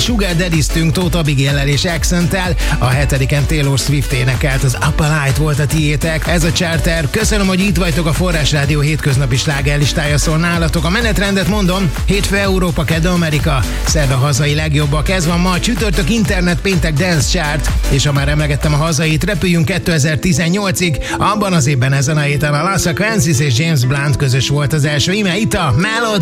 Sugar Daddy-ztünk Tóth Abigail-lel és Accent-tel, a 7-en Taylor Swift énekelt, az Up All Night volt a tiétek. Ez a Charter. Köszönöm, hogy itt vagytok, a Forrás Rádió hétköznapi slágerlistája szól nálatok. A menetrendet mondom: hétfő Európa, kedd Amerika, szerda hazai legjobbak. Ez van ma, csütörtök internet, péntek Dance Chart, és ha már emlegettem a hazait, repüljünk 2018-ig. Abban az évben ezen a héten a Las Aquensis és James Blunt közös volt az első íme, itt a Melody.